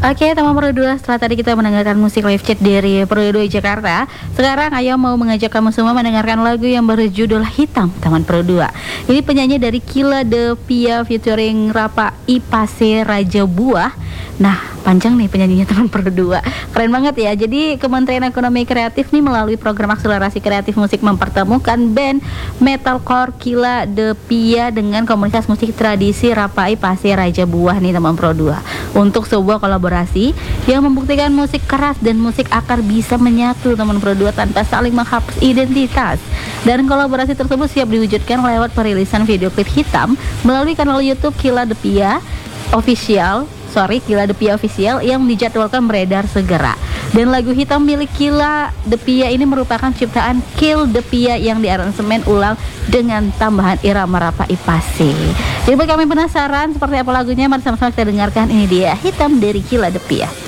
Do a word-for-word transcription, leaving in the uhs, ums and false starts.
Oke, teman Pro dua, setelah tadi kita mendengarkan musik live chat dari Pro dua Jakarta, sekarang Ayo mau mengajak kamu semua mendengarkan lagu yang berjudul Hitam, Taman Pro dua. Ini penyanyi dari Kila De Pia featuring Rapa Ipase Raja Buah. Nah, panjang nih penyanyinya teman Pro dua. Keren banget ya. Jadi Kementerian Ekonomi Kreatif nih melalui program akselerasi kreatif musik mempertemukan band metalcore Kila De Pia dengan komunitas musik tradisi Rapa Ipase Raja Buah nih teman Pro dua. Untuk sebuah kolaborasi yang membuktikan musik keras dan musik akar bisa menyatu teman Pro dua tanpa saling menghapus identitas. Dan kolaborasi tersebut siap diwujudkan lewat perilisan video klip Hitam melalui kanal YouTube Kila De Pia Official. Sorry, Kila De Pia Official yang dijadwalkan beredar segera. Dan lagu Hitam milik Kila De Pia ini merupakan ciptaan Kil De Pia yang diaransemen ulang dengan tambahan irama Rapa Ipase. Jadi bagi kami penasaran seperti apa lagunya, mari sama-sama kita dengarkan. Ini dia Hitam dari Kila De Pia.